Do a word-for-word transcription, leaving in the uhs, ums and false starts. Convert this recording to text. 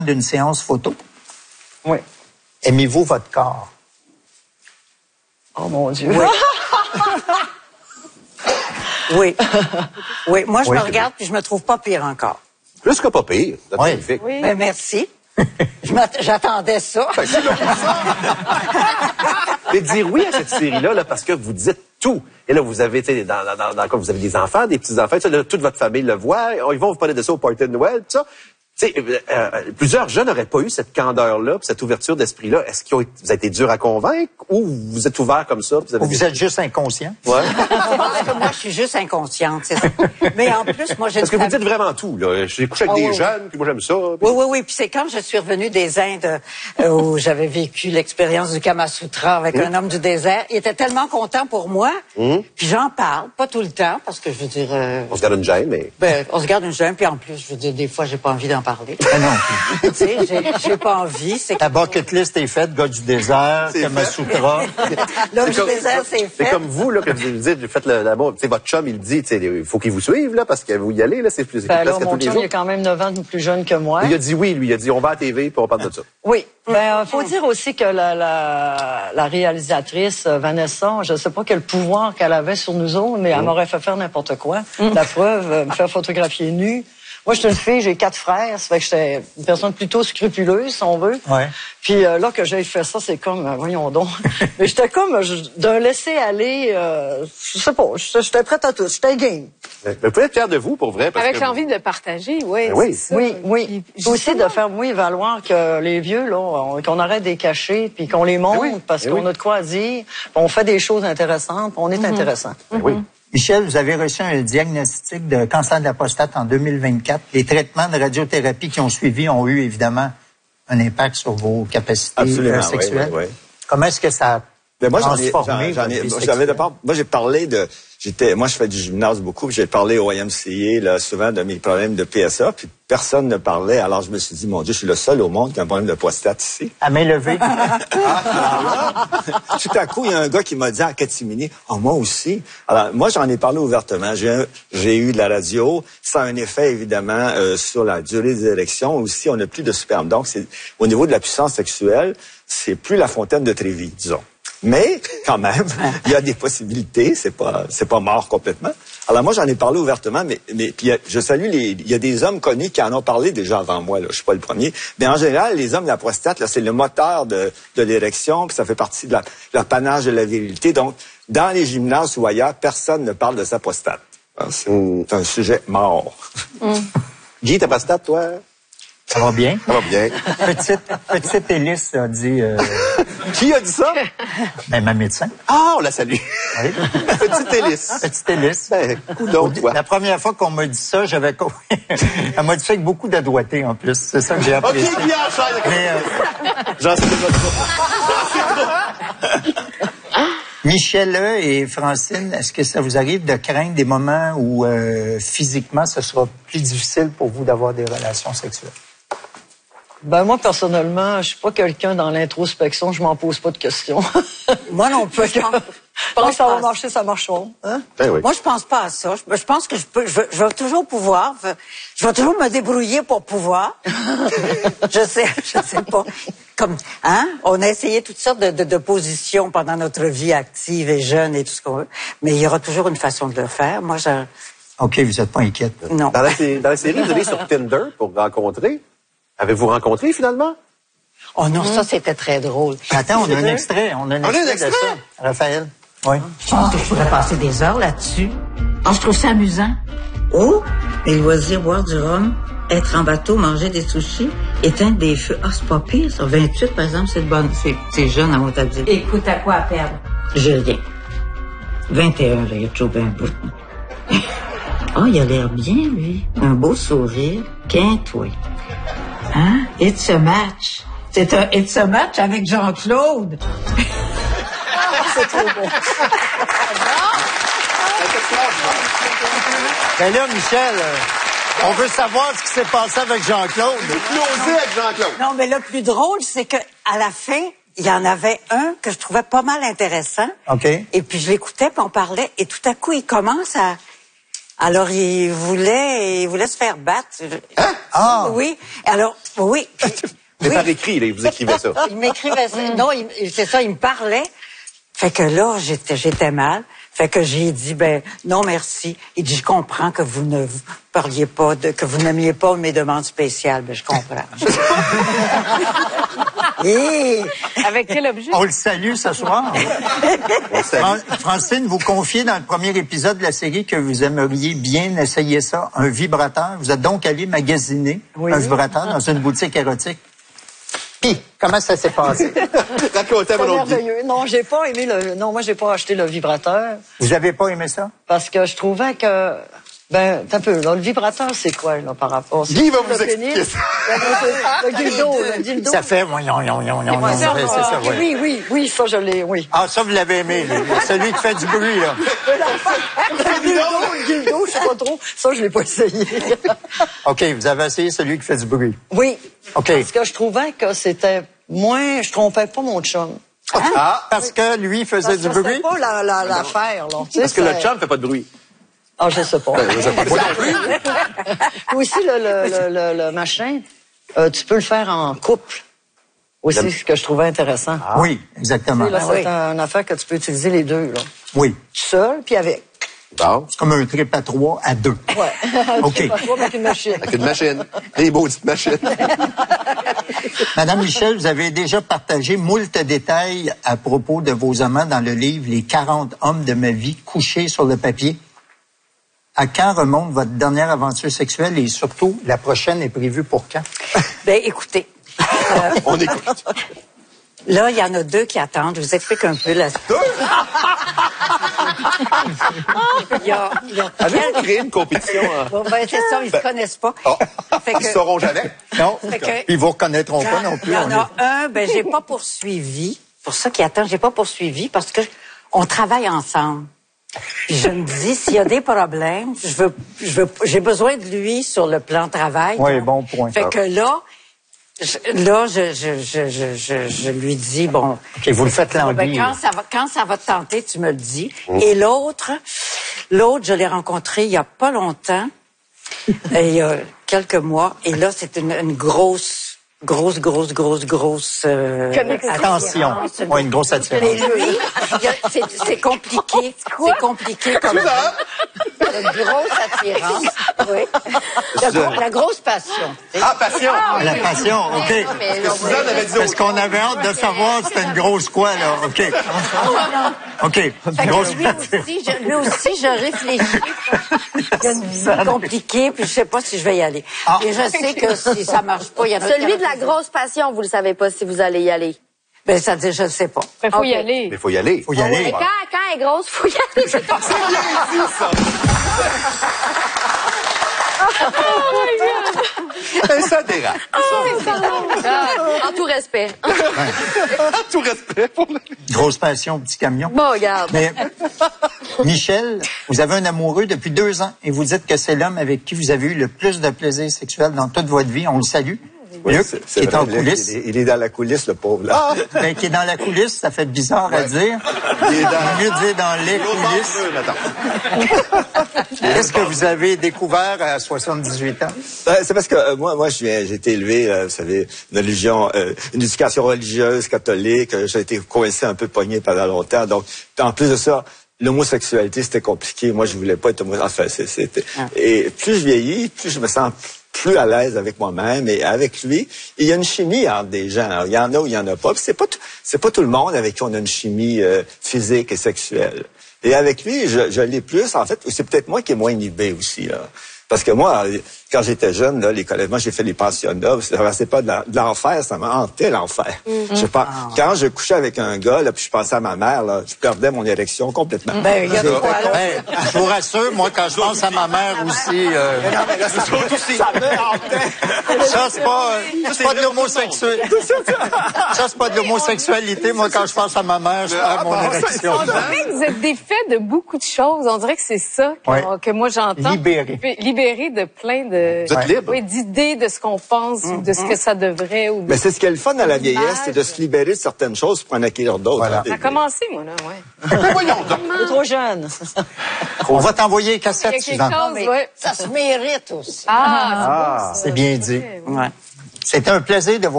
d'une séance photo? Oui. Aimez-vous votre corps? Oh mon Dieu. Oui. Oui. Oui. Moi, je Oui, me c'est regarde puis je me trouve pas pire encore. Plus que pas pire. C'est Oui. magnifique. Oui. Ben, merci. Je m'att- J'attendais ça. Mais dire oui à cette série-là, là, parce que vous dites tout. Et là, vous avez, tu sais, dans, dans, dans, dans, vous avez des enfants, des petits-enfants, ça, là, toute votre famille le voit. Ils vont vous parler de ça au party de Noël, tout ça. Tu sais, euh, euh, plusieurs jeunes n'auraient pas eu cette candeur-là, puis cette ouverture d'esprit-là. Est-ce qu'ils ont été, vous avez été dur à convaincre ou vous êtes ouvert comme ça? Vous, avez Ou vous des... êtes juste inconscient? Ouais. Je pense que moi, je suis juste inconsciente, c'est ça. Mais en plus, moi, j'ai Parce que une vous dites famille- vraiment tout, là. J'ai couché avec Ah, des oui, jeunes, puis moi, j'aime ça. Puis... Oui, oui, oui. Puis c'est quand je suis revenue des Indes euh, où j'avais vécu l'expérience du Kama Sutra avec Mmh. un homme du désert. Il était tellement content pour moi. Mmh. Puis j'en parle, pas tout le temps, parce que je veux dire... euh, On se garde une gêne, mais... ben, on se garde une gêne, puis en plus, je veux dire, des fois, j'ai pas envie d'en parler. Ah non. Tu sais, j'ai- j'ai pas envie. C'est La bucket list est faite, gars du désert, C'est Kama fait. Sutra. L'homme C'est du comme- désert, c'est C'est fait. comme vous, là, que vous dites, vous faites le, l'amour. Tu sais, votre chum, il dit, tu sais, il faut qu'il vous suive, là, parce que vous y allez, là, c'est plus, c'est Ben presque là, à mon tous les chum, jours. il est quand même neuf ans de plus jeune que moi. Il a dit oui, lui. Il a dit, on va à la T V, puis on parle de ça. Oui. Ben, faut dire aussi que la, la, la réalisatrice, euh, Vanessa, je ne sais pas quel pouvoir qu'elle avait sur nous autres, mais elle m'aurait fait faire n'importe quoi. La preuve, euh, me faire photographier nue. Moi, je suis une fille, j'ai quatre frères, ça fait que j'étais une personne plutôt scrupuleuse, si on veut. Ouais. Puis euh, là, que j'ai fait ça, c'est comme, euh, voyons donc. Mais j'étais comme je- d'un laisser-aller, euh, je sais pas, j'étais prête à tout, j'étais game. Mais vous pouvez être fier de vous, pour vrai. Parce Avec que l'envie de Ben partager, oui. oui. c'est ça. Oui, oui. Puis, Aussi de justement, faire, oui, valoir que les vieux, là, on- qu'on arrête de les cacher, puis qu'on les montre, oui, parce ben qu'on oui. a de quoi dire, puis on fait des choses intéressantes, puis on est intéressant. Ben oui. Michel, vous avez reçu un diagnostic de cancer de la prostate en deux mille vingt-quatre. Les traitements de radiothérapie qui ont suivi ont eu, évidemment, un impact sur vos capacités Absolument, euh, sexuelles. oui, oui, oui. Comment est-ce que ça a Mais moi, j'en ai, transformé j'en, j'en ai, votre vie moi, sexuelle? j'avais d'abord, moi, j'ai parlé de, j'étais, moi, je fais du gymnase beaucoup, puis j'ai parlé au Y M C A, là, souvent de mes problèmes de P S A, puis personne ne parlait, alors je me suis dit, mon Dieu, je suis le seul au monde qui a un problème de prostate ici. À main levée. Tout à coup, il y a un gars qui m'a dit à Catimini, oh, moi aussi. Alors, moi, j'en ai parlé ouvertement. J'ai, un- j'ai eu de la radio. Ça a un effet, évidemment, euh, sur la durée des érections. Aussi, on n'a plus de sperme. Donc, c'est, au niveau de la puissance sexuelle, c'est plus la fontaine de Trévi, disons. Mais, quand même, il y a des possibilités. C'est pas, c'est pas mort complètement. Alors, moi, j'en ai parlé ouvertement, mais, mais, puis, il y a- je salue les, il y a des hommes connus qui en ont parlé déjà avant moi, là. Je suis pas le premier. Mais en général, les hommes, la prostate, là, c'est le moteur de, de l'érection, puis ça fait partie de la, leur panache de la virilité. Donc, dans les gymnases ou ailleurs, personne ne parle de sa prostate. Hein, C'est, c'est un sujet mort. Guy, ta prostate, toi? Ça va bien? Ça va bien. Petite, petite Hélice a dit, euh, Qui a dit ça? ben, ma médecin. Ah, on la salue. Oui. Petite hélice. Petite Hélice. Ben, coudonc, toi. La première fois qu'on m'a dit ça, j'avais... co- Elle m'a dit ça avec beaucoup de doigté, en plus. C'est ça que j'ai OK, apprécié. Guy, enchaîne. Mais, euh, J'en sais pas. Michel et Francine, est-ce que ça vous arrive de craindre des moments où euh, physiquement, ce sera plus difficile pour vous d'avoir des relations sexuelles? Ben, moi, personnellement, je suis pas quelqu'un dans l'introspection, je m'en pose pas de questions. Moi non plus. Je pense que ça va marcher, ça marchera. Hein? Ben oui. Moi, je pense pas à ça. Je, je pense que je peux, je, vais- je vais toujours pouvoir, je vais toujours me débrouiller pour pouvoir. je sais, je sais pas. Comme, hein? On a essayé toutes sortes de, de, de positions pendant notre vie active et jeune et tout ce qu'on veut. Mais il y aura toujours une façon de le faire. Moi, je, OK, vous n'êtes pas inquiète. là. non. Dans la, sé- dans la série, vous allez sur Tinder pour rencontrer. Avez-vous rencontré, finalement? Oh non, ça, c'était très drôle. Attends, on a un extrait. On a un On a un extrait, de extrait? ça. Raphaël? Oui. Je pense que je pourrais passer des heures là-dessus. Ah, je trouve ça amusant. Oh, les loisirs, boire du rhum, être en bateau, manger des sushis, éteindre des feux. Ah, c'est pas pire, ça. vingt-huit, par exemple, c'est bonne. C'est, c'est jeune à mon avis. Écoute, à quoi à perdre? J'ai rien. vingt et un, là, il y a toujours bien un bout. Ah, il a l'air bien, lui. Un beau sourire. Qu'un-toi. Hein? It's a match. C'est un It's a match avec Jean-Claude. C'est trop beau. Ben là, Michel, euh, on veut savoir ce qui s'est passé avec Jean-Claude. Closé avec Jean-Claude. Non, mais le plus drôle, c'est que à la fin, il y en avait un que je trouvais pas mal intéressant. OK. Et puis je l'écoutais, puis on parlait, et tout à coup, il commence à, Alors, il voulait, il voulait se faire battre. Hein? Ah! Oui. Alors, oui. Mais Oui. par écrit, là, il vous écrivait ça. Il m'écrivait ça. Non, il, il- c'est ça, il me parlait. Fait que là, j'étais, j'étais mal. Fait que j'ai dit, ben, non, merci. Il dit, je comprends que vous ne vous parliez pas de, que vous n'aimiez pas mes demandes spéciales. Ben, je comprends. Et, Avec quel objet? On le salue ce soir. On salue. Fran- Francine, vous confiez dans le premier épisode de la série que vous aimeriez bien essayer ça, un vibrateur. Vous êtes donc allé magasiner Oui. un vibrateur dans une boutique érotique. Puis, comment ça s'est passé? Racontez C'est mon autre vie. merveilleux. Non, j'ai pas aimé le. Non, moi, j'ai pas acheté le vibrateur Vous avez pas aimé ça? parce que je trouvais que. Ben, t'as un peu. Là, le vibrateur, c'est quoi, là, par rapport? Guy va le vous pénis? expliquer ça. Le dildo, le dildo. Ça fait... voyons, voyons, voyons, voyons, Ouais, ça, c'est ça, ah, ouais. Oui, oui, oui, ça, je l'ai, oui. Ah, ça, vous l'avez aimé, lui. Celui qui fait du bruit, là. Le dildo, le dildo, je sais pas trop. Ça, je l'ai pas essayé. OK, vous avez essayé celui qui fait du bruit. Oui. OK. Parce que je trouvais que c'était moins. Je trompais pas mon chum. Ah, parce que lui faisait Parce du que c'était bruit? pas la, la, l'affaire, là. Tu sais, Parce que le c'est- chum fait pas de bruit. Ah, je sais pas. Je sais pas non plus. Aussi, le, le, le, le, le machin, euh, tu peux le faire en couple. Aussi, Le- ce que je trouvais intéressant. Oui, exactement. Tu sais, là, Ah, c'est oui. un- une affaire que tu peux utiliser les deux, là. Oui. Tout seul, puis avec. Bon. C'est comme un trip à trois à deux. Ouais. OK. Tu sais pas trop avec une machine. Avec une machine. Des maudites machines. Madame Michel, vous avez déjà partagé moult détails à propos de vos amants dans le livre Les quarante hommes de ma vie couchés sur le papier. À quand remonte votre dernière aventure sexuelle et surtout, la prochaine est prévue pour quand? ben, écoutez. On écoute. Là, il y en a deux qui attendent. Je vous explique un peu la... Il y a, il y a Avez-vous créé une compétition? hein? Bon, ben, c'est ça, ils se connaissent pas. Oh. Fait Ils que- sauront jamais. Non. Fait que- Ils vous reconnaîtront pas non plus. Il y on en est- a un, ben, j'ai pas poursuivi. Pour ça qui attend, j'ai pas poursuivi parce que on travaille ensemble. Puis je me dis, s'il y a des problèmes, je veux, je veux, j'ai besoin de lui sur le plan travail. Oui, Donc, bon point. Fait que là, je, là, je, je, je, je, je, je lui dis, bon. OK, vous le faites Ben, languir. quand ça va, quand ça va te tenter, tu me le dis. Et l'autre, l'autre, je l'ai rencontré il y a pas longtemps, et il y a quelques mois, et là, c'est une, une grosse, grosse, grosse, grosse, grosse. Euh, Attention. attirance. Oui, une grosse Et attirance. lui, il y a- c'est, c'est compliqué. C'est compliqué comme ça. Une grosse attirance. Oui. La, gro- la grosse passion. Ah, passion! La passion, OK. Suzanne avait dit Parce autre qu'on avait hâte de savoir c'était une grosse quoi, là. OK. OK. Fait Une grosse que lui aussi, je, lui aussi, je réfléchis. Il y a une vie compliquée, puis je sais pas si je vais y aller. Ah. Et je sais que si ça marche pas, il y en a Celui de la grosse passion, vous le savez pas si vous allez y aller. Ben, ça dit, je ne sais pas. Il faut Ok. y aller. Mais il faut y aller. Faut y aller. Mais quand, quand elle est grosse, faut y aller. Et ça dérape. En tout respect. Tout respect pour le... Grosse passion, petit camion. Bon, regarde. Mais, Michel, vous avez un amoureux depuis deux ans et vous dites que c'est l'homme avec qui vous avez eu le plus de plaisir sexuel dans toute votre vie. On le salue. Oui, Luc, c'est- qui c'est est en vrai, Luc, coulisses. Il est, il est dans la coulisse, le pauvre, là. Ben, qui est dans la coulisse, ça fait bizarre à dire. Il est dans- Mieux dire dans les coulisses. Qu'est-ce que vous avez découvert à soixante-dix-huit ans? Ben, c'est parce que euh, moi, moi, je viens, j'ai été élevé, euh, vous savez, une religion, euh, une éducation religieuse catholique. euh, J'ai été coincé un peu pogné pendant longtemps. Donc, en plus de ça, l'homosexualité, c'était compliqué. Moi, je voulais pas être homosexuel. Enfin, c'est- c'était. Et plus je vieillis, plus je me sens plus à l'aise avec moi-même et avec lui. Il y a une chimie entre des gens. Alors, il y en a ou il y en a pas. Puis c'est pas tout- c'est pas tout le monde avec qui on a une chimie euh, physique et sexuelle. Et avec lui, je, je l'ai plus, en fait. C'est peut-être moi qui est moins inhibé aussi, là. Parce que moi, quand j'étais jeune, là, les collèges, moi, j'ai fait les pensionnats. C'est pas de la- de l'enfer, ça m'a hanté l'enfer. Je sais pas. Quand je couchais avec un gars, là, puis je pensais à ma mère, là, je perdais mon érection complètement. Ben, il y a de quoi, là. Hey, je vous rassure, moi, quand je pense à ma mère aussi, euh, Ça me hantait. ça, c'est pas, euh, c'est pas de l'homosexualité. Ça, c'est pas de l'homosexualité. Moi, quand je pense à ma mère, je perds mon érection. On dirait que vous êtes défait de beaucoup de choses. On dirait que c'est ça que, Ouais. que moi j'entends. Libéré. Libéré de plein de, de, Vous êtes libre. oui, d'idées de ce qu'on pense ou de ce que ça devrait. Ou de... Mais c'est ce qui est le fun dans la vieillesse, l'image. c'est de se libérer de certaines choses pour en acquérir d'autres. Voilà. hein, des- Ça a commencé, moi, là, ouais. Mais voyons donc. T'es trop jeune. On va t'envoyer les Il y a cassettes, quelque Suzanne. chose, Mais ouais. ça se mérite aussi. Ah, c'est beau, ça. C'est bien dit. Ouais. C'était un plaisir de vous